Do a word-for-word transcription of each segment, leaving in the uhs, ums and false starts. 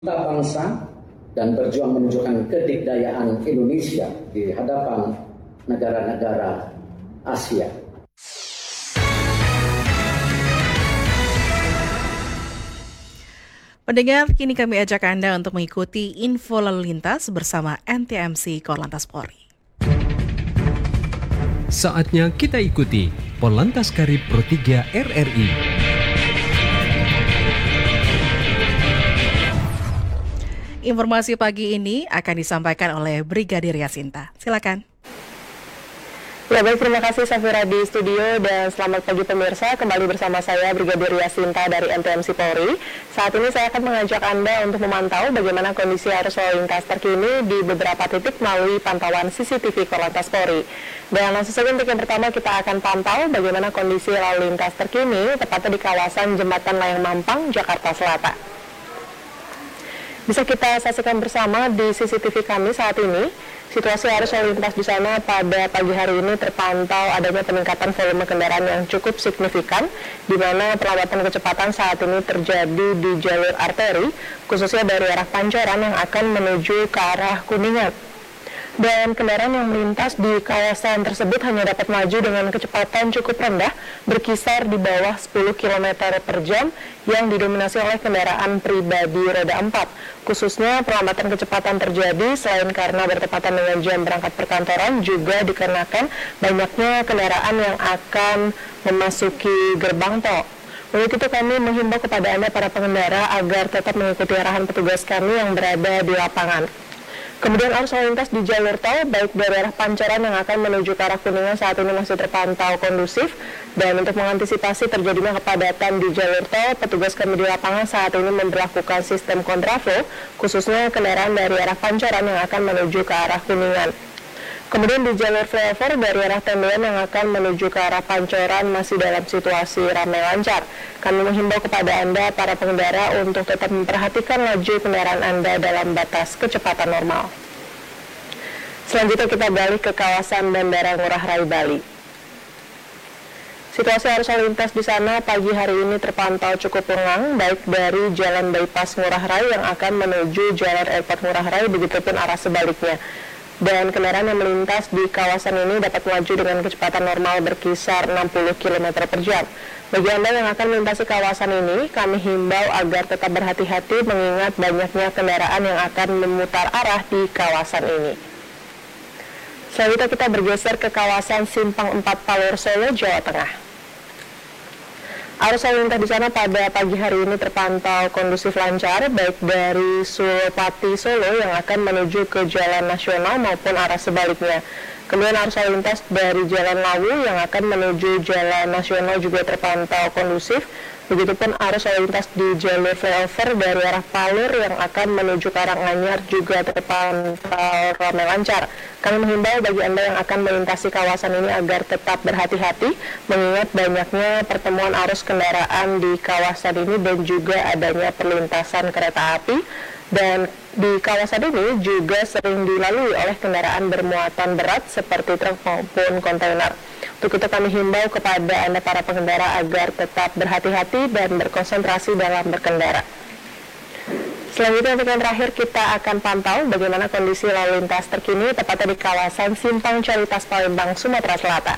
Kita bangsa dan berjuang menunjukkan kedikdayaan Indonesia di hadapan negara-negara Asia. Pendengar, kini kami ajak Anda untuk mengikuti info lalu lintas bersama N T M C Korlantas Polri. Saatnya kita ikuti Polantas Karib Pro tiga R R I. Informasi pagi ini akan disampaikan oleh Brigadir Yasinta. Silakan. Ya baik, terima kasih Safira di studio dan selamat pagi pemirsa. Kembali bersama saya Brigadir Yasinta dari N T M C Polri. Saat ini saya akan mengajak Anda untuk memantau bagaimana kondisi arus lalu lintas terkini di beberapa titik melalui pantauan C C T V Korlantas Polri. Dan langsung saja untuk yang pertama kita akan pantau bagaimana kondisi lalu lintas terkini tepatnya di kawasan Jembatan Layang Mampang, Jakarta Selatan. Bisa kita saksikan bersama di C C T V kami saat ini. Situasi arus lalu lintas di sana pada pagi hari ini terpantau adanya peningkatan volume kendaraan yang cukup signifikan, di mana perlambatan kecepatan saat ini terjadi di jalur arteri, khususnya dari arah Pancoran yang akan menuju ke arah Kuningan. Dan kendaraan yang melintas di kawasan tersebut hanya dapat maju dengan kecepatan cukup rendah, berkisar di bawah sepuluh kilometer per jam, yang didominasi oleh kendaraan pribadi roda empat. Khususnya perlambatan kecepatan terjadi selain karena bertepatan dengan jam berangkat perkantoran, juga dikarenakan banyaknya kendaraan yang akan memasuki gerbang tol. Untuk itu kami menghimbau kepada Anda para pengendara agar tetap mengikuti arahan petugas kami yang berada di lapangan. Kemudian arus lalu lintas di jalur tol, baik dari arah Pancoran yang akan menuju ke arah Kuningan saat ini masih terpantau kondusif. Dan untuk mengantisipasi terjadinya kepadatan di jalur tol, petugas kami di lapangan saat ini memberlakukan sistem kontraflow, khususnya kendaraan dari arah Pancoran yang akan menuju ke arah Kuningan. Kemudian di jalur flyover dari arah Tendean yang akan menuju ke arah Pancoran masih dalam situasi ramai lancar. Kami menghimbau kepada Anda para pengendara untuk tetap memperhatikan laju kendaraan Anda dalam batas kecepatan normal. Selanjutnya kita balik ke kawasan Bandara Ngurah Rai Bali. Situasi arus lalu lintas di sana pagi hari ini terpantau cukup lengang, baik dari Jalan Bypass Ngurah Rai yang akan menuju Jalan Airport Ngurah Rai, begitupun arah sebaliknya. Dan kendaraan yang melintas di kawasan ini dapat melaju dengan kecepatan normal berkisar enam puluh kilometer per jam. Bagi Anda yang akan melintasi kawasan ini, kami himbau agar tetap berhati-hati mengingat banyaknya kendaraan yang akan memutar arah di kawasan ini. Selanjutnya kita bergeser ke kawasan Simpang empat Palur Solo, Jawa Tengah. Arus lalu lintas di sana pada pagi hari ini terpantau kondusif lancar, baik dari Sulpati Solo yang akan menuju ke Jalan Nasional maupun arah sebaliknya. Kemudian arus lalu lintas dari Jalan Lawu yang akan menuju Jalan Nasional juga terpantau kondusif. Begitupun arus lalu lintas di jalur flyover dari arah Palur yang akan menuju Karanganyar juga terpantau ramai lancar. Kami menghimbau bagi Anda yang akan melintasi kawasan ini agar tetap berhati-hati, mengingat banyaknya pertemuan arus kendaraan di kawasan ini dan juga adanya perlintasan kereta api. Dan di kawasan ini juga sering dilalui oleh kendaraan bermuatan berat seperti truk maupun kontainer. Untuk itu kami himbau kepada Anda para pengendara agar tetap berhati-hati dan berkonsentrasi dalam berkendara. Selanjutnya untuk yang terakhir kita akan pantau bagaimana kondisi lalu lintas terkini tepatnya di kawasan Simpang Caritas Palembang, Sumatera Selatan.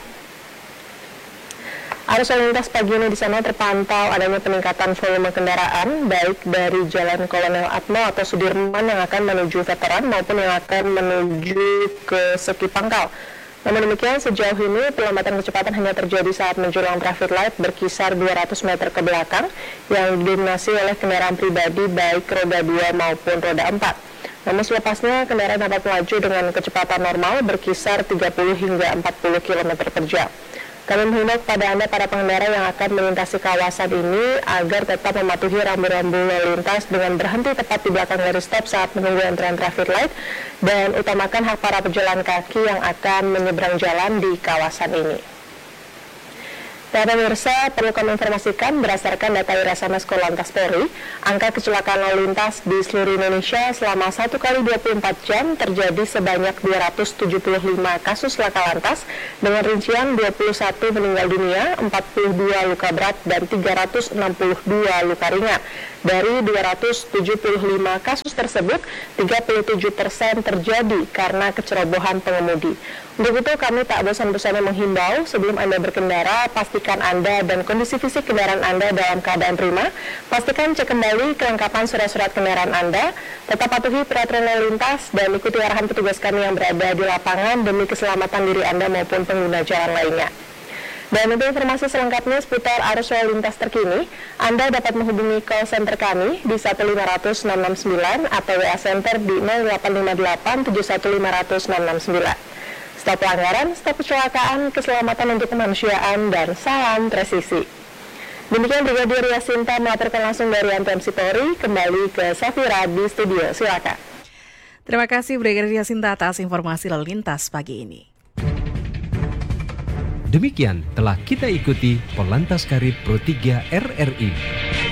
Arus lalu lintas pagi ini di sana terpantau adanya peningkatan volume kendaraan baik dari Jalan Kolonel Atmo atau Sudirman yang akan menuju Veteran maupun yang akan menuju ke Seki Pangkal. Namun demikian sejauh ini perlambatan kecepatan hanya terjadi saat menjelang traffic light berkisar dua ratus meter ke belakang yang didominasi oleh kendaraan pribadi baik roda dua maupun roda empat. Namun selepasnya kendaraan dapat melaju dengan kecepatan normal berkisar tiga puluh hingga empat puluh kilometer per jam. Kami menghimbau kepada Anda para pengendara yang akan melintasi kawasan ini agar tetap mematuhi rambu-rambu lalu lintas dengan berhenti tepat di belakang garis stop saat menunggu antrian traffic light dan utamakan hak para pejalan kaki yang akan menyeberang jalan di kawasan ini. Dan pemirsa, perlu kami informasikan berdasarkan data Irasanas Korlantas Polri, angka kecelakaan lalu lintas di seluruh Indonesia selama satu kali dua puluh empat jam terjadi sebanyak dua ratus tujuh puluh lima kasus laka lantas dengan rincian dua puluh satu meninggal dunia, empat puluh dua luka berat, dan tiga ratus enam puluh dua luka ringan. Dari dua ratus tujuh puluh lima kasus tersebut, tiga puluh tujuh persen terjadi karena kecerobohan pengemudi. Untuk itu kami tak bosan-bosannya menghimbau sebelum Anda berkendara, pastikan Anda dan kondisi fisik kendaraan Anda dalam keadaan prima. Pastikan cek kembali kelengkapan surat-surat kendaraan Anda, tetap patuhi peraturan lalu lintas dan ikuti arahan petugas kami yang berada di lapangan demi keselamatan diri Anda maupun pengguna jalan lainnya. Dan untuk informasi selengkapnya seputar arus lalu lintas terkini, Anda dapat menghubungi call center kami di satu lima nol nol enam enam sembilan atau W A Center di nol delapan lima delapan tujuh satu lima nol nol enam enam sembilan. Stop pelanggaran, stop kecelakaan, keselamatan untuk kemanusiaan, dan salam presisi. Demikian Brigadir Yasinta melaporkan langsung dari N T M C Polri, kembali ke Safira di studio, silakan. Terima kasih Brigadir Yasinta atas informasi lalu lintas pagi ini. Demikian telah kita ikuti Polantas Karib Pro tiga R R I.